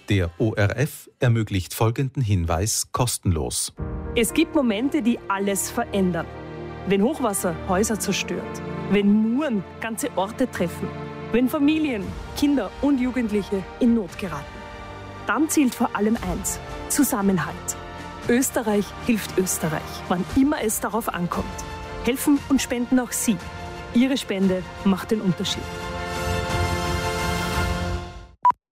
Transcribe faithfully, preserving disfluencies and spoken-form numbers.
Der O R F ermöglicht folgenden Hinweis kostenlos. Es gibt Momente, die alles verändern. Wenn Hochwasser Häuser zerstört, wenn Muren ganze Orte treffen, wenn Familien, Kinder und Jugendliche in Not geraten. Dann zählt vor allem eins: Zusammenhalt. Österreich hilft Österreich, wann immer es darauf ankommt. Helfen und spenden auch Sie. Ihre Spende macht den Unterschied.